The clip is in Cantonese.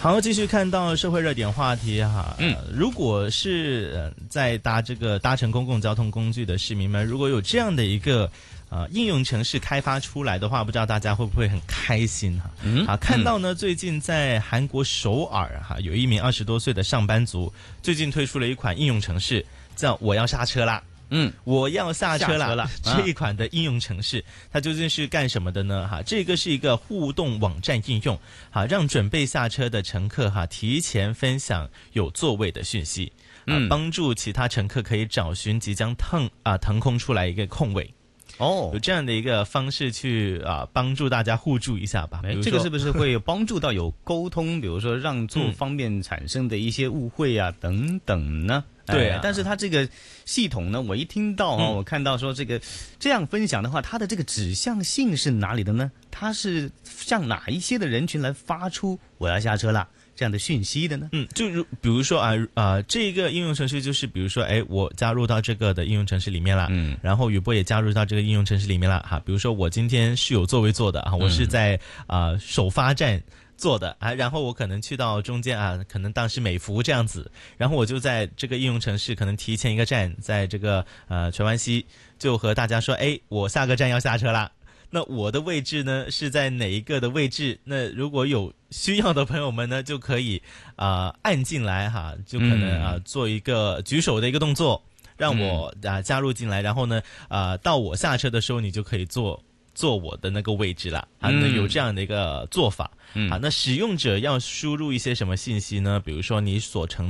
好，继续看到社会热点话题哈。如果是在搭乘公共交通工具的市民们，如果有这样的一个应用程式开发出来的话，不知道大家会不会很开心哈？看到呢，最近在韩国首尔哈，有一名20多岁的上班族，最近推出了一款应用程式，叫“我要刹车啦”。我要下车了。这一款的应用程式，它究竟是干什么的呢？这个是一个互动网站应用，让准备下车的乘客提前分享有座位的讯息，帮助其他乘客可以找寻即将腾空出来一个空位。有这样的一个方式去帮助大家互助一下吧。 这个是不是会帮助到有沟通，比如说让座方面产生的一些误会啊等等呢？ 对但是它这个系统呢，我一听到我看到说这样分享的话，它的这个指向性是哪里的呢？它是向哪一些的人群来发出我要下车啦这样的讯息的呢？ 比如说这个应用程序就是比如说我加入到这个的应用程式里面了，然后宇波也加入到这个应用程式里面了比如说我今天是有座位坐的我是在首发站做的然后我可能去到中间可能当时美孚这样子，然后我就在这个应用程式可能提前一个站，在这个荃湾西，就和大家说我下个站要下车啦。那我的位置呢是在哪一个的位置？那如果有需要的朋友们呢，就可以按进来就可能做一个举手的一个动作，让我加入进来，然后呢到我下车的时候，你就可以坐我的那个位置了那有这样的一个做法那使用者要输入一些什么信息呢？比如说你所乘